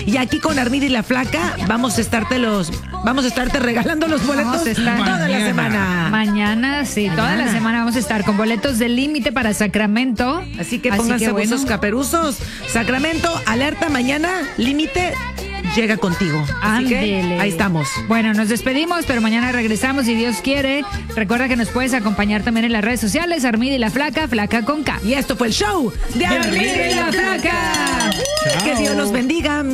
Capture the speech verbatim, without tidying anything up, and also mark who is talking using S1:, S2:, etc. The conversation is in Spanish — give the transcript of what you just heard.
S1: Y aquí con Armida y la Flaca vamos a estarte los, vamos a estarte regalando los boletos
S2: Vamos a estar
S1: toda la
S3: mañana.
S1: semana.
S2: Mañana, sí, toda
S1: Mañana.
S2: la semana vamos a estar con boletos de límite para Sacramento.
S1: Así que pónganse
S2: que, bueno,
S1: buzos caperuzos. Sacramento, alerta mañana, límite, llega contigo. Así que
S2: ándele.
S1: ahí estamos.
S2: Bueno, nos despedimos, pero mañana regresamos si Dios quiere. Recuerda que nos puedes acompañar también en las redes sociales, Armida y la Flaca, Flaca con K.
S1: Y esto fue el show de Armida y la Flaca.
S3: Chao.
S1: Que Dios los bendiga.